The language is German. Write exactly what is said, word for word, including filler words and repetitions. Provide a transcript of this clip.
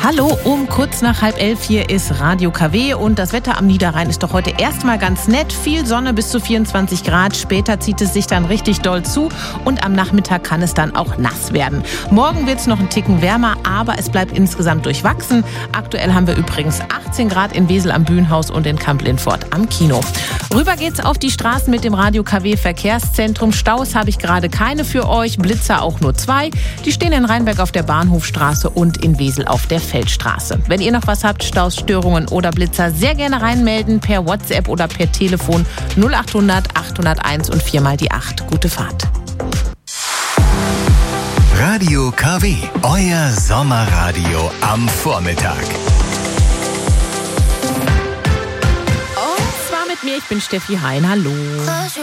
Hallo, um kurz nach halb elf hier ist Radio K W und das Wetter am Niederrhein ist doch heute erstmal ganz nett. Viel Sonne bis zu vierundzwanzig Grad, später zieht es sich dann richtig doll zu und am Nachmittag kann es dann auch nass werden. Morgen wird es noch einen Ticken wärmer, aber es bleibt insgesamt durchwachsen. Aktuell haben wir übrigens achtzehn Grad in Wesel am Bühnenhaus und in Kamp-Lindfort am Kino. Rüber geht's auf die Straßen mit dem Radio K W Verkehrszentrum. Staus habe ich gerade keine für euch, Blitzer auch nur zwei. Die stehen in Rheinberg auf der Bahnhofstraße und in Wesel auf der Feldstraße. Wenn ihr noch was habt, Staus, Störungen oder Blitzer, sehr gerne reinmelden per WhatsApp oder per Telefon null acht hundert achthunderteins und viermal die acht. Gute Fahrt. Radio K W, euer Sommerradio am Vormittag. Und zwar mit mir, ich bin Steffi Hein. Hallo.